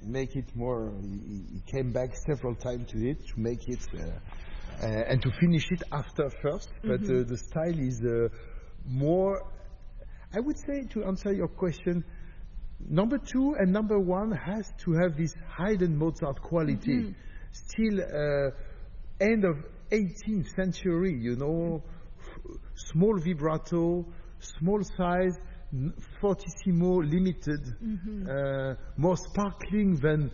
make it more. He came back several times to it to make it and to finish it after first. But the style is more. I would say, to answer your question, number 2 and number 1 has to have this Haydn Mozart quality. Still end of 18th century, you know, small vibrato, small size, fortissimo, limited, more sparkling than,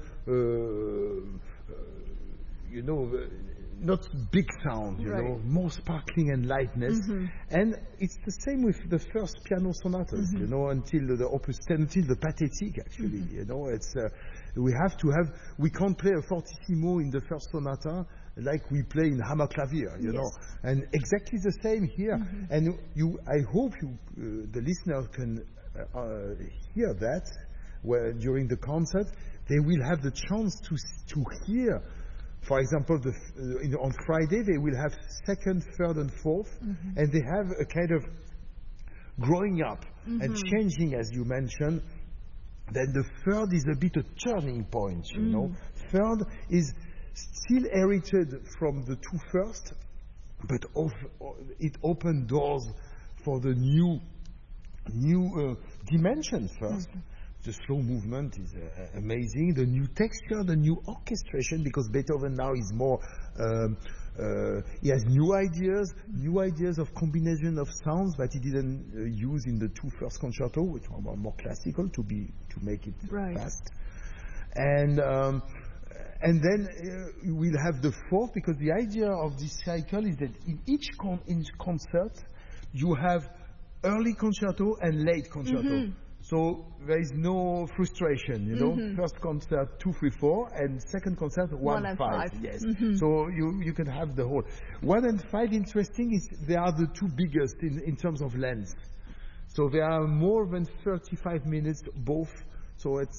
you know, not big sound, you know, more sparkling and lightness. And it's the same with the first piano sonatas, you know, until the Opus 10, until the Pathétique, actually, you know, it's, we can't play a fortissimo in the first sonata like we play in Hammerklavier, you know, and exactly the same here. And I hope the listener can hear that during the concert. They will have the chance to hear. For example, on Friday they will have 2nd, 3rd, and 4th, and they have a kind of growing up and changing, as you mentioned. Then the 3rd is a bit a turning point, you know. 3rd is still inherited from the 2 first, but it opened doors for the new dimension first. The slow movement is amazing. The new texture, the new orchestration, because Beethoven now is more, he has new ideas of combination of sounds that he didn't use in the 2 first concerto, which are more classical to make it fast. And then we'll have the 4th, because the idea of this cycle is that in each concert you have early concerto and late concerto. So there is no frustration, you know. First concert 2, 3, 4, and second concert 1 and 5. Yes. So you can have the whole 1 and 5. Interesting is they are the 2 biggest in terms of length. So they are more than 35 minutes both. So it's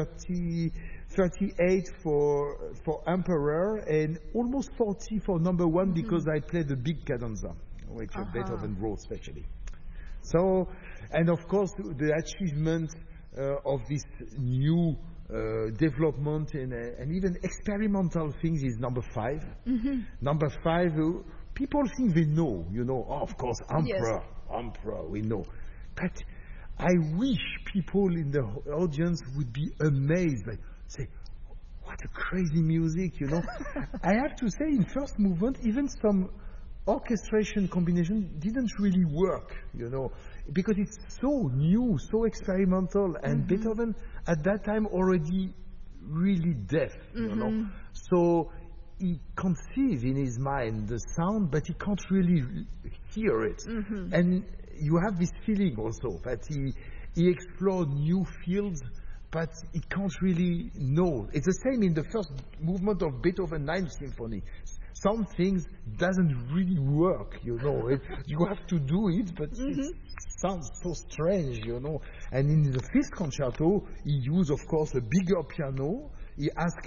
38 for Emperor and almost 40 for number 1 because I play the big cadenza, which Beethoven wrote specially. So, and of course, the achievement of this new development and even experimental things is number 5. Number 5, people think they know, you know. Oh, of course, Emperor, we know. But I wish people in the audience would be amazed, like say, what a crazy music, you know. I have to say, in first movement, even some orchestration combination didn't really work, you know, because it's so new, so experimental, and Beethoven at that time already really deaf, you know. So he conceives in his mind the sound, but he can't really hear it. And you have this feeling also that he explored new fields, but he can't really know. It's the same in the first movement of Beethoven 9th Symphony. Some things doesn't really work, you know. You have to do it, but it sounds so strange, you know. And in the 5th concerto, he used, of course, a bigger piano. He asked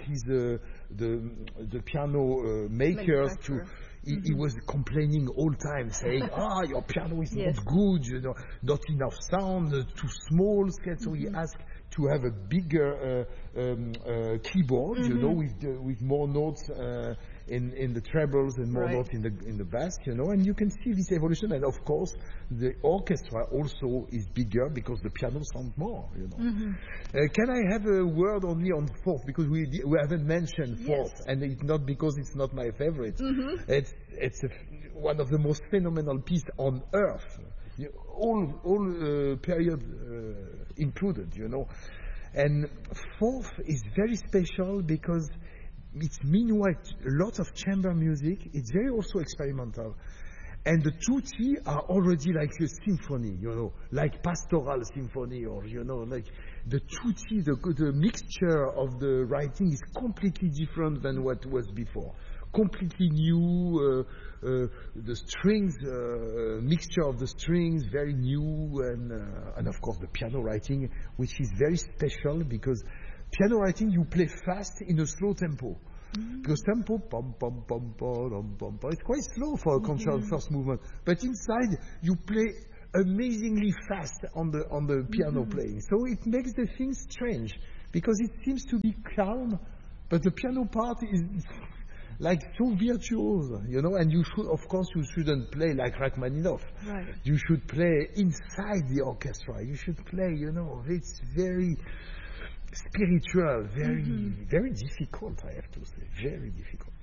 the piano makers to. He was complaining all time, saying, your piano is not good, you know, not enough sound, too small scale. So he asked to have a bigger keyboard, you know, with more notes in the trebles and more notes in the bass, you know, and you can see this evolution. And of course, the orchestra also is bigger because the piano sounds more, you know. Can I have a word only on 4th, because we haven't mentioned 4th, and it's not because it's not my favorite. It's one of the most phenomenal pieces on earth. All period included, you know. And 4th is very special because it's meanwhile lots of chamber music. It's very also experimental. And the tutti are already like a symphony, you know, like pastoral symphony, or, you know, like the tutti, the mixture of the writing is completely different than what was before. Completely new, the strings, mixture of the strings, very new, and of course the piano writing, which is very special because piano writing you play fast in a slow tempo. Because tempo, pom pom pom pom pom pom, it's quite slow for a concerto first movement. But inside you play amazingly fast on the piano playing, so it makes the thing strange. because it seems to be calm, but the piano part is like so virtuoso, you know, and you shouldn't play like Rachmaninoff. Right. You should play inside the orchestra. You should play, you know, it's very spiritual, very difficult, I have to say, very difficult.